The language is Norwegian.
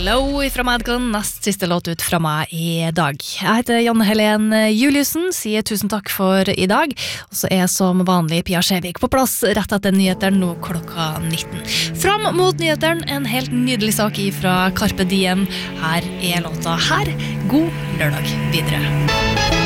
Hello fra Madcon, nest siste låt ut fra meg I dag. Jeg heter Janne Helen Juliussen, sier tusen takk for I dag, og så som vanlig Pia Skjevik på plass rett etter nyheteren nå klokka 19. Fram mot nyheteren, en helt nydelig sak fra Carpe Diem. Her låta her. God lørdag videre.